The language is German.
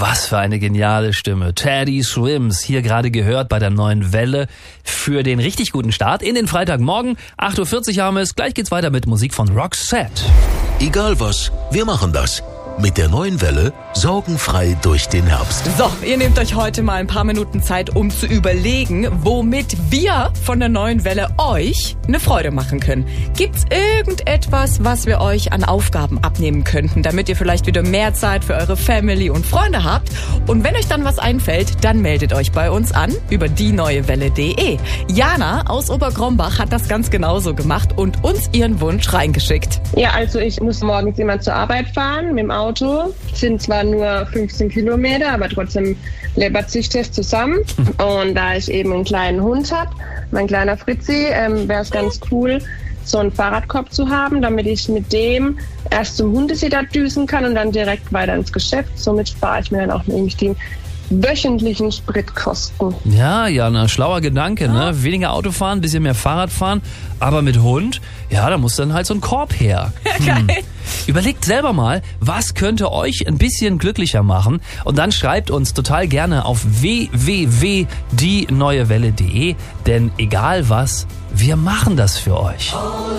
Was für eine geniale Stimme. Teddy Swims, hier gerade gehört bei der neuen Welle für den richtig guten Start in den Freitagmorgen. 8.40 Uhr haben wir es. Gleich geht's weiter mit Musik von Roxette. Egal was, wir machen das. Mit der neuen Welle sorgenfrei durch den Herbst. So, ihr nehmt euch heute mal ein paar Minuten Zeit, um zu überlegen, womit wir von der neuen Welle euch eine Freude machen können. Gibt's irgendetwas, was wir euch an Aufgaben abnehmen könnten, damit ihr vielleicht wieder mehr Zeit für eure Family und Freunde habt? Und wenn euch dann was einfällt, dann meldet euch bei uns an über dieneuewelle.de. Jana aus Oberkrombach hat das ganz genauso gemacht und uns ihren Wunsch reingeschickt. Ja, also ich muss morgens immer zur Arbeit fahren mit dem Auto. Sind zwar nur 15 Kilometer, aber trotzdem läppert sich das zusammen. Und da ich eben einen kleinen Hund habe, mein kleiner Fritzi, wäre es ganz cool, so einen Fahrradkorb zu haben, damit ich mit dem erst zum Hundesitter düsen kann und dann direkt weiter ins Geschäft. Somit spare ich mir dann auch nämlich die wöchentlichen Spritkosten. Ja, Jana, schlauer Gedanke, ne? Weniger Autofahren, bisschen mehr Fahrradfahren, aber mit Hund, ja, da muss dann halt so ein Korb her. Geil. Überlegt selber mal, was könnte euch ein bisschen glücklicher machen? Und dann schreibt uns total gerne auf www.dieneuewelle.de, denn egal was, wir machen das für euch.